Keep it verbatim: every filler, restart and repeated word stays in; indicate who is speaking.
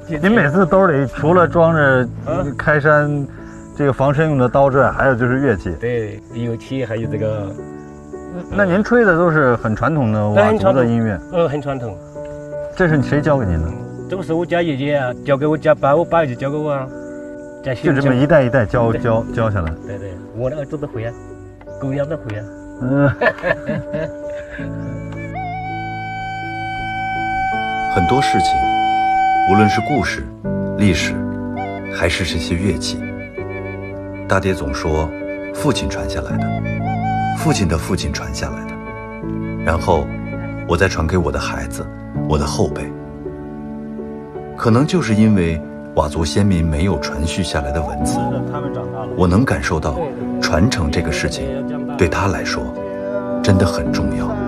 Speaker 1: 您每次兜里除了装着开山这个防身用的刀之外，还有就是乐器。
Speaker 2: 对，乐器还有这个。
Speaker 1: 那您吹的都是很传统的佤族的音乐？
Speaker 2: 嗯，很传统。
Speaker 1: 这是谁教给您的？
Speaker 2: 这个是我家爷爷啊，教给我家，把我爸就教给我啊。
Speaker 1: 就这么一代一代教教教下来。
Speaker 2: 对对，我的儿子都会啊，狗养都会啊。
Speaker 1: 嗯。
Speaker 3: 很多事情，无论是故事、历史，还是这些乐器，大爹总说，父亲传下来的，父亲的父亲传下来的，然后我再传给我的孩子，我的后辈。可能就是因为佤族先民没有传续下来的文字，我能感受到传承这个事情对他来说真的很重要。